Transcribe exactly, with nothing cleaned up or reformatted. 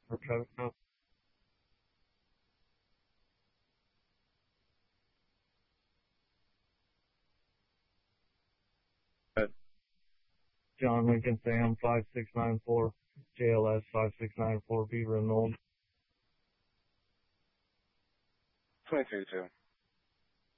for traffic stop. John Lincoln Sam five six nine four, J L S five six nine four B Renault. twenty-two two.